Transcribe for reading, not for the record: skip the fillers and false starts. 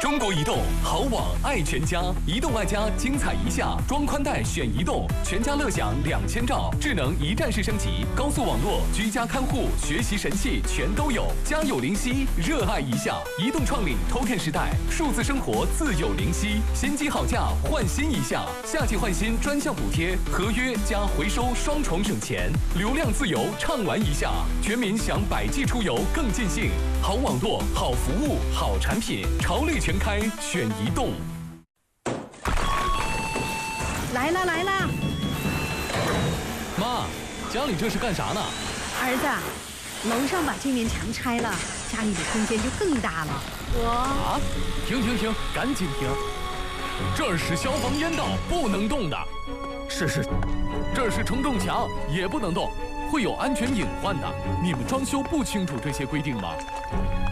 中国移动好网爱全家，移动爱家精彩一下，装宽带选移动，全家乐享2000兆，智能一站式升级，高速网络，居家看护，学习神器全都有。家有灵犀，热爱一下。移动创领 Token 时代，数字生活自有灵犀。新机好价，换新一下，夏季换新专项补贴，合约加回收双重省钱，流量自由畅玩一下，全民享百 G 出游更尽兴。好网络，好服务，好产品，潮绿全开选移动。 来啦来啦！ 妈，家里这是干啥呢？ 儿子，楼上把这面墙拆了，家里的空间就更大了。 啊！停，赶紧停！这儿是消防烟道，不能动的。是，这是承重墙，也不能动，会有安全隐患的。你们装修不清楚这些规定吗？